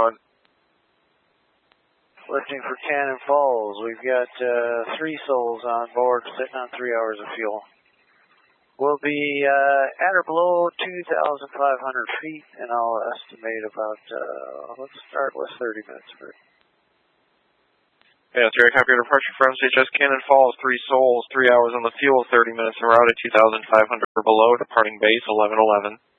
Lifting for Cannon Falls. We've got 3 souls on board, sitting on 3 hours of fuel. We'll be at or below 2,500 feet, and I'll estimate about, let's start with 30 minutes first. Yeah, 3 copy departure from CHS Cannon Falls, 3 souls, 3 hours on the fuel, 30 minutes en route at 2,500 or below, departing base 1111.